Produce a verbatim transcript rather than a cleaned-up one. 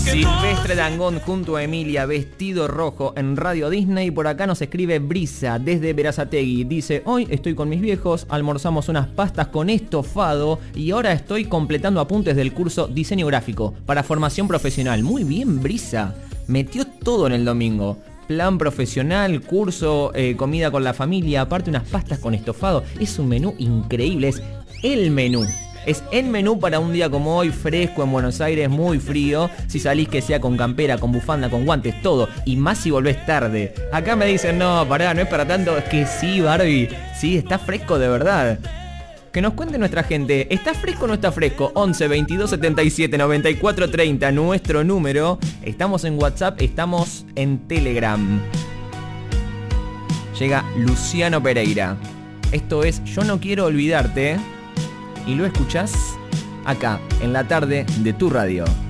Silvestre Dangond junto a Emilia, Vestido Rojo en Radio Disney. Por acá nos escribe Brisa desde Berazategui. Dice: hoy estoy con mis viejos, almorzamos unas pastas con estofado y ahora estoy completando apuntes del curso Diseño Gráfico para formación profesional. Muy bien, Brisa. Metió todo en el domingo. Plan profesional, curso, eh, comida con la familia, aparte unas pastas con estofado. Es un menú increíble, es el menú. Es el menú para un día como hoy, fresco en Buenos Aires, muy frío. Si salís, que sea con campera, con bufanda, con guantes, todo. Y más si volvés tarde. Acá me dicen: no, pará, no es para tanto. Es que sí, Barbie, sí, está fresco de verdad. Que nos cuente nuestra gente, ¿está fresco o no está fresco? once, veintidós, setenta y siete, noventa y cuatro, treinta, nuestro número. Estamos en WhatsApp, estamos en Telegram. Llega Luciano Pereira. Esto es Yo No Quiero Olvidarte. Y lo escuchás acá, en la tarde de tu radio.